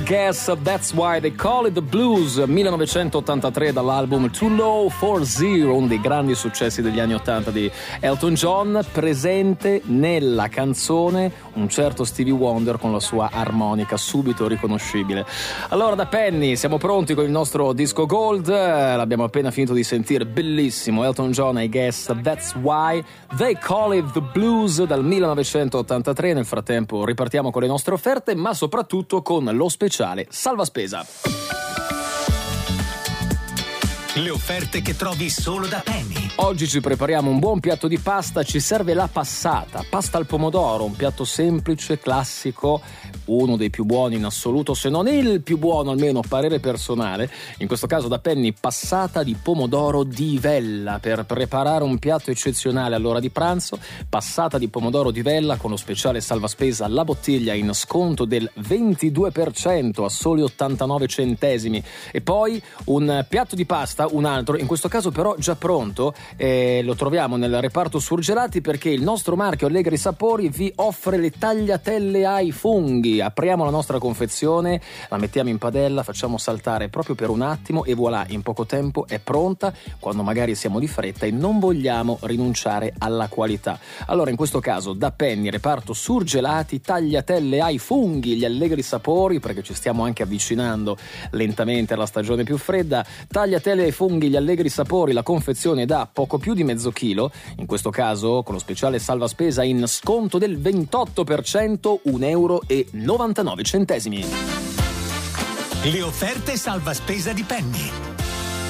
Guess That's Why They Call It The Blues, 1983, dall'album Too Low for Zero, uno dei grandi successi degli anni 80 di Elton John. Presente nella canzone un certo Stevie Wonder con la sua armonica subito riconoscibile. Allora, da Penny siamo pronti con il nostro disco Gold, l'abbiamo appena finito di sentire, bellissimo, Elton John, I Guess That's Why They Call It The Blues, dal 1983. Nel frattempo ripartiamo con le nostre offerte, ma soprattutto con lo speciale Salva Spesa. Le offerte che trovi solo da Penny. Oggi ci prepariamo un buon piatto di pasta, ci serve la passata, pasta al pomodoro, un piatto semplice, classico, uno dei più buoni in assoluto, se non il più buono, almeno parere personale. In questo caso da Penny, passata di pomodoro di vella. Per preparare un piatto eccezionale all'ora di pranzo, passata di pomodoro di vella con lo speciale Salva Spesa, la bottiglia in sconto del 22% a soli 89 centesimi. E poi un piatto di pasta, un altro, in questo caso però già pronto, lo troviamo nel reparto surgelati, perché il nostro marchio Allegri Sapori vi offre le tagliatelle ai funghi. Apriamo la nostra confezione, la mettiamo in padella, facciamo saltare proprio per un attimo e voilà, in poco tempo è pronta, quando magari siamo di fretta e non vogliamo rinunciare alla qualità. Allora, in questo caso da Penny, reparto surgelati, tagliatelle ai funghi, gli Allegri Sapori, perché ci stiamo anche avvicinando lentamente alla stagione più fredda. Tagliatelle ai funghi, gli Allegri Sapori, la confezione da poco più di mezzo chilo, in questo caso con lo speciale Salva Spesa in sconto del 28%, €1,99. Le offerte Salva Spesa di Penny.